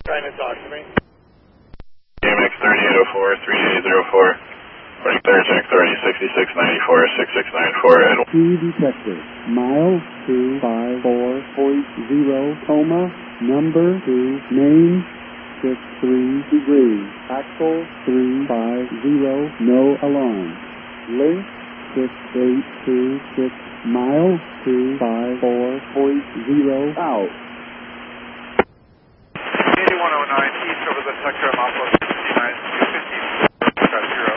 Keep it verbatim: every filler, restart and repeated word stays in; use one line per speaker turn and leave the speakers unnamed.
Trying to talk to me.
A M X thirty-eight oh four, three eight zero four. Running third check authority sixty-six ninety-four, six six nine four.
Key detector. Mile two five four point zero, coma, number two, main, six three degrees. Axle three five zero, no alarm. Link six eight two six, mile two five four point zero, out.
eighty-one oh nine, east over the sector, Maples sixty-nine, two fifty, zero.